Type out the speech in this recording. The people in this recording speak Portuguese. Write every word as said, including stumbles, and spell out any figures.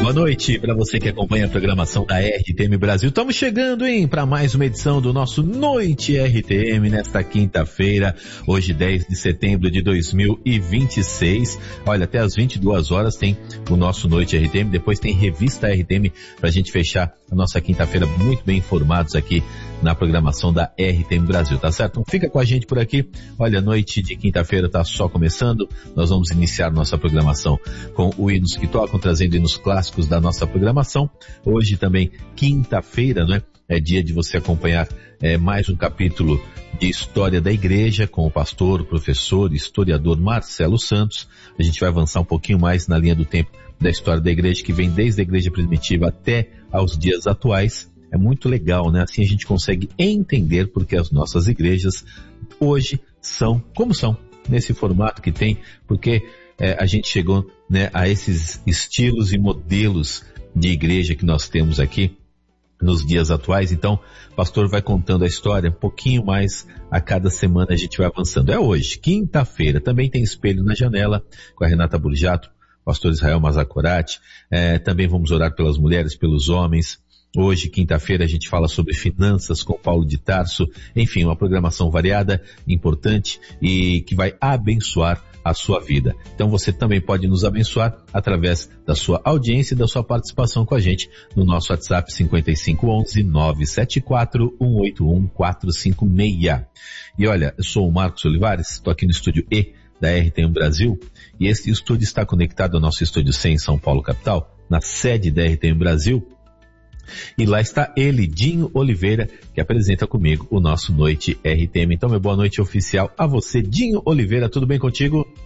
Boa noite para você que acompanha a programação da R T M Brasil. Estamos chegando, hein, para mais uma edição do nosso Noite R T M nesta quinta-feira, hoje dez de setembro de dois mil e vinte e seis. Olha, até às vinte e duas horas tem o nosso Noite R T M, depois tem Revista R T M para a gente fechar a nossa quinta-feira muito bem informados aqui na programação da R T M Brasil, tá certo? Então fica com a gente por aqui. Olha, a noite de quinta-feira tá só começando. Nós vamos iniciar nossa programação com o Hinos que Tocam, trazendo hinos clássicos da nossa programação. Hoje também, quinta-feira, né? É dia de você acompanhar é, mais um capítulo de História da Igreja com o pastor, professor, historiador Marcelo Santos. A gente vai avançar um pouquinho mais na linha do tempo da história da igreja, que vem desde a igreja primitiva até aos dias atuais. É muito legal, né? Assim a gente consegue entender porque as nossas igrejas hoje são como são, nesse formato que tem, porque é, a gente chegou, né, a esses estilos e modelos de igreja que nós temos aqui nos dias atuais. Então, o pastor vai contando a história um pouquinho mais a cada semana, a gente vai avançando. É hoje, quinta-feira, também tem Espelho na Janela com a Renata Burjato, pastor Israel Mazakorati. É, também vamos orar pelas mulheres, pelos homens. Hoje, quinta-feira, a gente fala sobre finanças com Paulo de Tarso. Enfim, uma programação variada, importante e que vai abençoar a sua vida. Então você também pode nos abençoar através da sua audiência e da sua participação com a gente no nosso WhatsApp cinco cinco um um, nove sete quatro, um oito um, quatro cinco seis. E olha, eu sou o Marcos Olivares, estou aqui no estúdio E da R T M Brasil e esse estúdio está conectado ao nosso estúdio C em São Paulo, capital, na sede da R T M Brasil. E lá está ele, Dinho Oliveira, que apresenta comigo o nosso Noite R T M. Então, meu boa noite oficial a você, Dinho Oliveira. Tudo bem contigo?